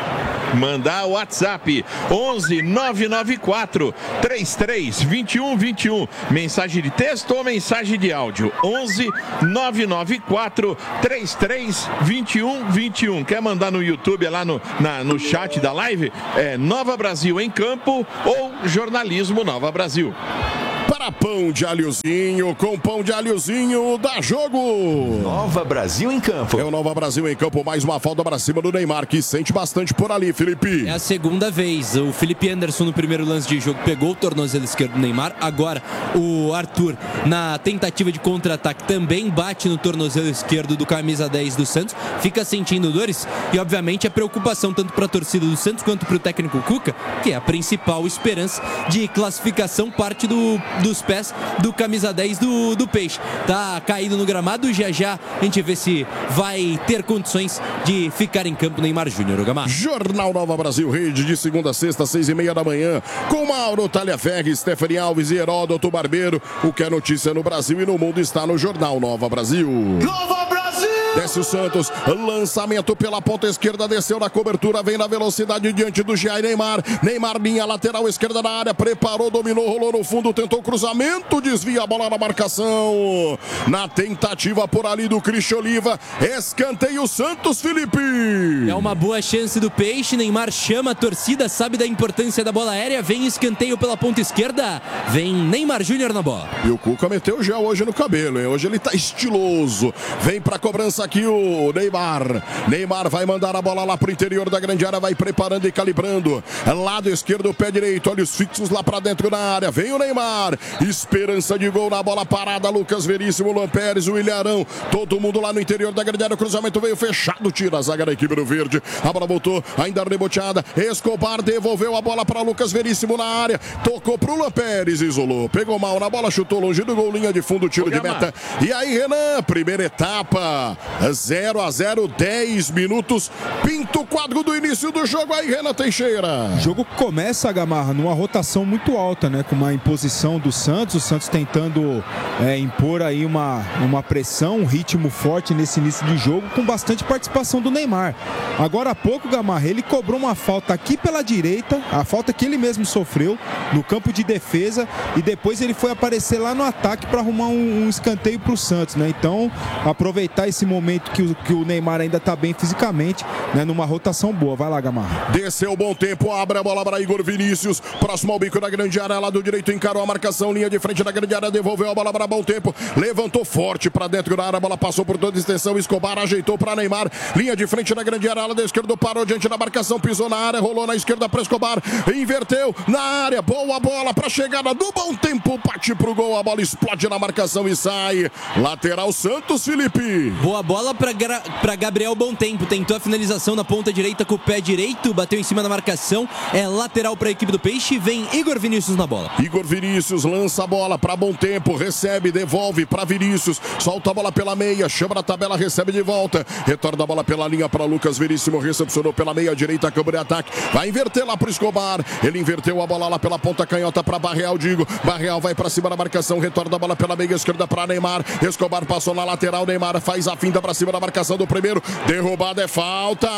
Mandar o WhatsApp onze nove nove quatro três três dois um dois um. Mensagem de texto ou mensagem de áudio? onze nove nove quatro três três dois um dois um. Quer mandar no YouTube lá no, na, no chat da live? É Nova Brasil em Campo ou Jornalismo Nova Brasil. Para pão de alhozinho, com pão de alhozinho, dá jogo. Nova Brasil em campo. É o Nova Brasil em campo, mais uma falta para cima do Neymar, que sente bastante por ali, Felipe. É a segunda vez. O Felipe Anderson no primeiro lance de jogo pegou o tornozelo esquerdo do Neymar. Agora o Arthur, na tentativa de contra-ataque, também bate no tornozelo esquerdo do camisa dez do Santos. Fica sentindo dores e, obviamente, a preocupação tanto para a torcida do Santos quanto para o técnico Cuca, que é a principal esperança de classificação, parte do dos pés do camisa dez do, do Peixe. Tá caído no gramado, já já a gente vê se vai ter condições de ficar em campo Neymar Júnior. Gamarra. Jornal Nova Brasil Rede, de segunda a sexta, seis e meia da manhã, com Mauro Talhaferri, Stephanie Alves e Heródoto Barbeiro. O que é notícia no Brasil e no mundo está no Jornal Nova Brasil. Nova Brasil! Desce o Santos, lançamento pela ponta esquerda, desceu na cobertura, vem na velocidade diante do Jair Neymar. Neymar, linha lateral esquerda na área, preparou, dominou, rolou no fundo, tentou cruzamento, desvia a bola na marcação. Na tentativa por ali do Cristian Oliva, escanteio Santos, Felipe. É uma boa chance do Peixe, Neymar chama a torcida, sabe da importância da bola aérea, vem escanteio pela ponta esquerda, vem Neymar Júnior na bola. E o Cuca meteu gel hoje no cabelo, hein? Hoje ele tá estiloso. Vem pra cobrança aqui o Neymar. Neymar vai mandar a bola lá pro interior da grande área, vai preparando e calibrando. Lado esquerdo, pé direito, olhos fixos lá pra dentro da área. Vem o Neymar. Esperança de gol na bola parada. Lucas Veríssimo, Luan Pérez, o Ilharão. Todo mundo lá no interior da grande área. O cruzamento veio fechado, tira a zaga da equipe do Verde. A bola voltou, ainda reboteada. Escobar devolveu a bola para Lucas Veríssimo na área. Tocou pro Luan Pérez, isolou. Pegou mal na bola, chutou longe do gol, linha de fundo, tiro de meta. E aí, Renan, primeira etapa. zero a zero, dez minutos. Pinto o quadro do início do jogo aí, Renan Teixeira. O jogo começa, Gamarra, numa rotação muito alta, né? Com uma imposição do Santos. O Santos tentando é, impor aí uma, uma pressão, um ritmo forte nesse início de jogo, com bastante participação do Neymar. Agora há pouco, Gamarra, ele cobrou uma falta aqui pela direita, a falta que ele mesmo sofreu no campo de defesa, e depois ele foi aparecer lá no ataque para arrumar um, um escanteio para o Santos, né? Então, aproveitar esse momento que o, que o Neymar ainda está bem fisicamente, né? Numa rotação boa. Vai lá, Gamarra. Desceu o bom tempo, abre a bola para Igor Vinícius, próximo ao bico da grande área, lado direito, encarou a marcação, linha de frente da grande área, devolveu a bola para bom tempo, levantou forte para dentro da área, a bola passou por toda a extensão, Escobar ajeitou para Neymar, linha de frente da grande área, lado esquerdo, parou diante da marcação, pisou na área, rolou na esquerda para Escobar, inverteu na área, boa bola para chegada do bom tempo, bate pro gol, a bola explode na marcação e sai. Lateral Santos, Felipe. Boa bola para para Gabriel Bom Tempo, tentou a finalização na ponta direita com o pé direito, bateu em cima da marcação, é lateral para a equipe do Peixe, vem Igor Vinícius na bola. Igor Vinícius lança a bola para Bom Tempo, recebe, devolve para Vinícius, solta a bola pela meia, chama na tabela, recebe de volta, retorna a bola pela linha para Lucas Veríssimo, recepcionou pela meia direita, câmbio de ataque, vai inverter lá para Escobar, ele inverteu a bola lá pela ponta canhota para Barreal, digo, Barreal vai para cima da marcação, retorna a bola pela meia esquerda para Neymar, Escobar passou na lateral, Neymar faz a finta para cima da marcação do primeiro, derrubada é falta,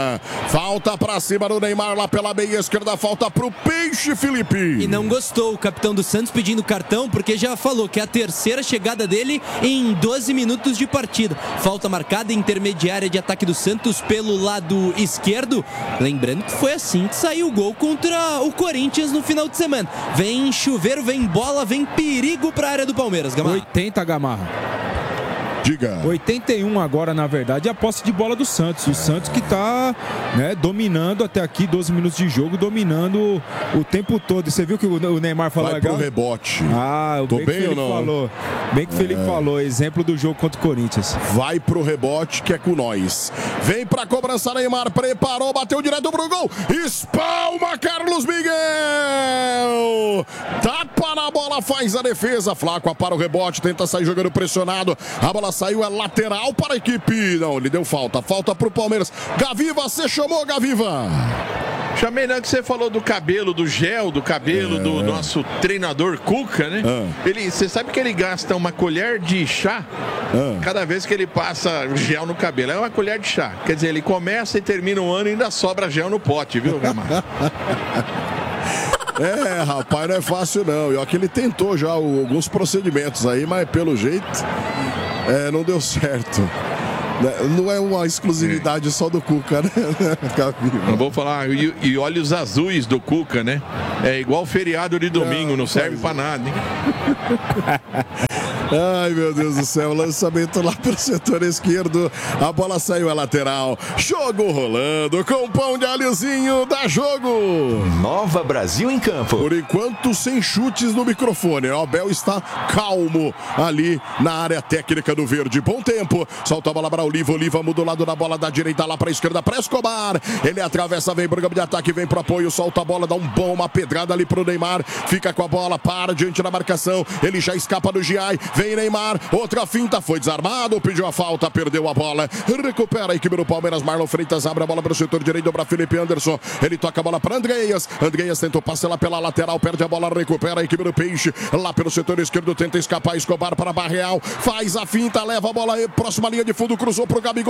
falta para cima do Neymar lá pela meia esquerda, falta pro Peixe, Felipe. E não gostou o capitão do Santos pedindo cartão, porque já falou que é a terceira terceira chegada dele em doze minutos de partida. Falta marcada intermediária de ataque do Santos pelo lado esquerdo. Lembrando que foi assim que saiu o gol contra o Corinthians no final de semana. Vem chuveiro, vem bola, vem perigo para a área do Palmeiras, Gamarra. oitenta, Gamarra. Diga. oitenta e um agora, na verdade, é a posse de bola do Santos. O Santos que tá, né, dominando até aqui, doze minutos de jogo, dominando o tempo todo. Você viu que o Neymar falou Vai legal? pro rebote. Ah, o Tô bem, que bem o ou Felipe não? falou. Bem que o Felipe É. falou, exemplo do jogo contra o Corinthians. Vai pro rebote que é com nós. Vem pra cobrança, Neymar preparou, bateu direto pro gol. Espalma Carlos Miguel. Tapa na bola, faz a defesa. Flaco para o rebote, tenta sair jogando pressionado. A bola saiu, é lateral para a equipe. Não, ele deu falta. Falta pro Palmeiras. Gaviva, você chamou, Gaviva? Chamei não que você falou do cabelo, do gel, do cabelo É. do nosso treinador Cuca, né? Ah. Ele, você sabe que ele gasta uma colher de chá Ah. cada vez que ele passa gel no cabelo. É uma colher de chá. Quer dizer, ele começa e termina o ano e ainda sobra gel no pote, viu, Gamarra? É, rapaz, não é fácil não. E ó, que ele tentou já o- alguns procedimentos aí, mas pelo jeito é, não deu certo. Né, não é uma exclusividade só do Cuca, né? Gaviva. Não vou falar. E, e olhos azuis do Cuca, né? É igual feriado de domingo, não serve pra nada, hein? Ai, meu Deus do céu, lançamento lá pelo setor esquerdo, a bola saiu a lateral, jogo rolando, com pão de alhozinho, dá jogo. Nova Brasil em campo. Por enquanto, sem chutes no microfone, o Abel está calmo ali na área técnica do verde, bom tempo, solta a bola para Oliva, Oliva muda o lado da bola da direita lá para a esquerda, para Escobar, ele atravessa, vem pro campo de ataque, vem pro apoio, solta a bola, dá um bom, uma pedrada ali pro Neymar, fica com a bola, para diante da marcação, ele já escapa do Giai, vem Neymar, outra finta, foi desarmado, pediu a falta, perdeu a bola, recupera a equipe do Palmeiras, Marlon Freitas abre a bola para o setor direito para Felipe Anderson, ele toca a bola para Andreas, Andreas tentou passar lá pela lateral, perde a bola, recupera a equipe do Peixe, lá pelo setor esquerdo, tenta escapar, Escobar para Barreal, faz a finta, leva a bola aí, próxima linha de fundo, cruzou pro Gabigol,